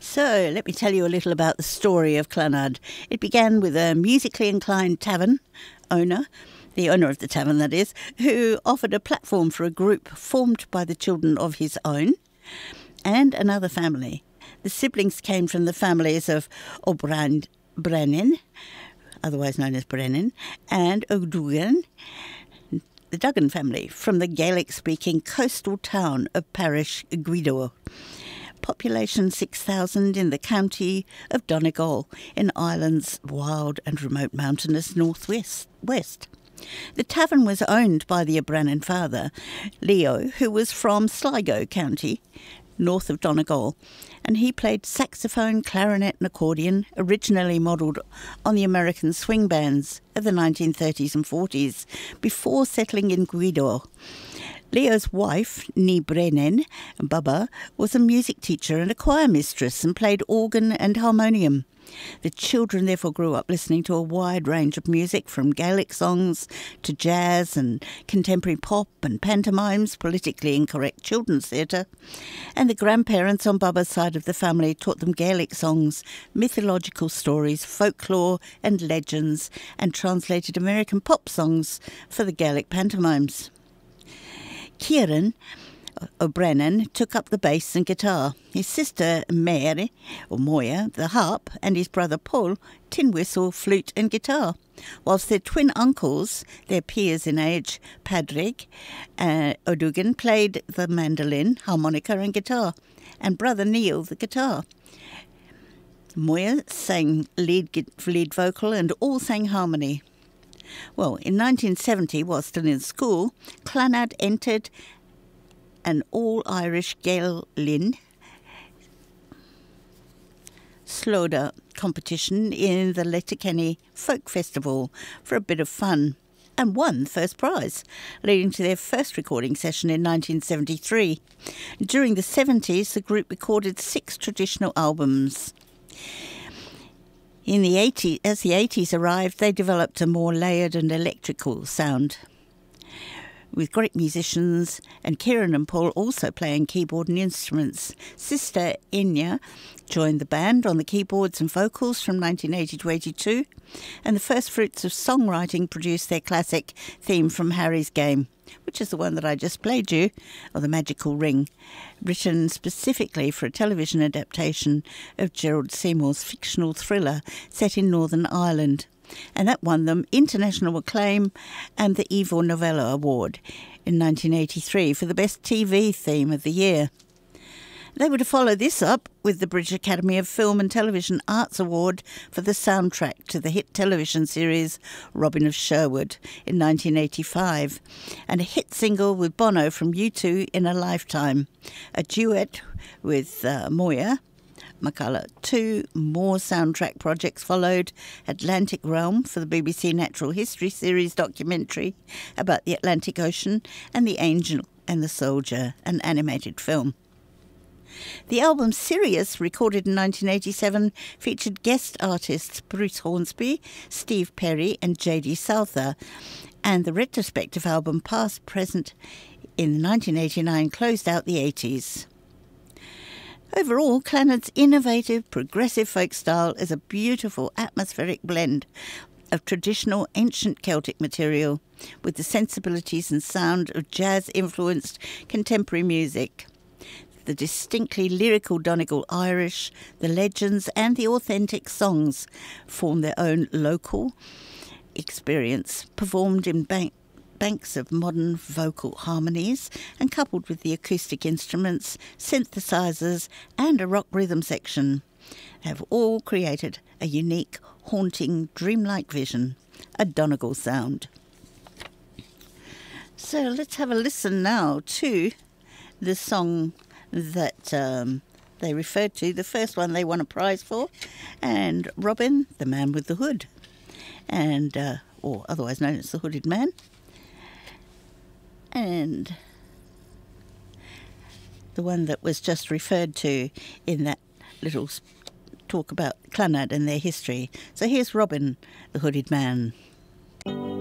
So, let me tell you a little about the story of Clannad. It began with a musically inclined tavern owner, the owner of the tavern that is, who offered a platform for a group formed by the children of his own and another family. The siblings came from the families of Brennan, otherwise known as Brennan, and O'Dugan, the Duggan family, from the Gaelic-speaking coastal town of Parish Gweedore. Population 6,000 in the county of Donegal, in Ireland's wild and remote mountainous northwest. The tavern was owned by the O'Brien father, Leo, who was from Sligo County, north of Donegal, and he played saxophone, clarinet and accordion, originally modelled on the American swing bands of the 1930s and 40s, before settling in Gweedore. Leo's wife, Ní Brennan, Bubba, was a music teacher and a choir mistress and played organ and harmonium. The children therefore grew up listening to a wide range of music, from Gaelic songs to jazz and contemporary pop and pantomimes, politically incorrect children's theatre. And the grandparents on Bubba's side of the family taught them Gaelic songs, mythological stories, folklore and legends, and translated American pop songs for the Gaelic pantomimes. Kieran O'Brien took up the bass and guitar. His sister Mary, or Moya, the harp, and his brother Paul, tin whistle, flute and guitar, whilst their twin uncles, their peers in age, Padraig O'Dugan, played the mandolin, harmonica and guitar, and brother Neil the guitar. Moya sang lead vocal and all sang harmony. Well, in 1970, while still in school, Clannad entered an all-Irish Gaelin Slóda competition in the Letterkenny Folk Festival for a bit of fun, and won first prize, leading to their first recording session in 1973. During the 70s, the group recorded 6 traditional albums. In the 80s, as the 80s arrived, they developed a more layered and electrical sound, with great musicians, and Kieran and Paul also playing keyboard and instruments. Sister Inya joined the band on the keyboards and vocals from 1980 to 82, and the first fruits of songwriting produced their classic theme from Harry's Game, which is the one that I just played you, or The Magical Ring, written specifically for a television adaptation of Gerald Seymour's fictional thriller set in Northern Ireland. And that won them international acclaim and the Ivor Novello Award in 1983 for the Best TV Theme of the Year. They were to follow this up with the British Academy of Film and Television Arts Award for the soundtrack to the hit television series Robin of Sherwood in 1985, and a hit single with Bono from U2 in a Lifetime, a duet with Moya McCullough. 2 more soundtrack projects followed: Atlantic Realm for the BBC Natural History series documentary about the Atlantic Ocean, and The Angel and the Soldier, an animated film. The album Sirius, recorded in 1987, featured guest artists Bruce Hornsby, Steve Perry and J.D. Souther, and the retrospective album Past Present in 1989 closed out the 80s. Overall, Clannad's innovative, progressive folk style is a beautiful, atmospheric blend of traditional ancient Celtic material with the sensibilities and sound of jazz-influenced contemporary music. The distinctly lyrical Donegal Irish, the legends and the authentic songs form their own local experience, performed in banks of modern vocal harmonies and coupled with the acoustic instruments, synthesizers and a rock rhythm section, have all created a unique, haunting, dreamlike vision, a Donegal sound. So let's have a listen now to the song that they referred to, the first one they won a prize for, and Robin, the Man with the Hood, and or otherwise known as the Hooded Man. And the one that was just referred to in that little talk about Clannad and their history. So here's Robin, the Hooded Man.